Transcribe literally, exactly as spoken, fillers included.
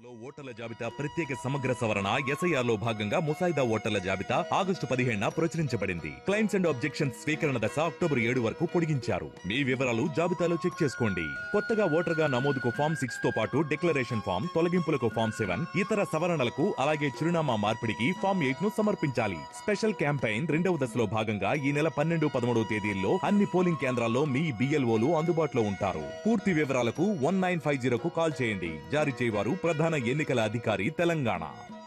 రాష్ట్రంలో ఓటర్ల జాబితా ప్రత్యేక సమగ్ర సవరణ ఎస్ఐఆర్ లో భాగంగా ముసాయిదా ఓటర్ల జాబితా ఆగస్టు పదిహేడున ప్రచురించబడింది. క్లైమ్స్ అండ్ ఆబ్జెక్షన్స్ స్వీకరణ దశ అక్టోబర్ ఏడు వరకు పొడిగించారు. మీ వివరాలు జాబితాలో చెక్ చేసుకోండి. కొత్తగా ఓటర్ గా నమోదుకు ఫామ్ సిక్స్ తో పాటు డిక్లరేషన్ ఫామ్, తొలగింపులకు ఫామ్ సెవెన్, ఇతర సవరణలకు అలాగే చిరునామా మార్పిడికి ఫామ్ ఎయిట్ ను సమర్పించాలి. స్పెషల్ క్యాంపెయిన్ రెండవ దశలో భాగంగా ఈ నెల పన్నెండు పదమూడవ తేదీల్లో అన్ని పోలింగ్ కేంద్రాల్లో మీ బిఎల్ఓలు అందుబాటులో ఉంటారు. పూర్తి వివరాలకు వన్ నైన్ ఫైవ్ జీరోకు కాల్ చేయండి. జారీ చేయవారు ప్రధాన ఎన్నికల అధికారి తెలంగాణ.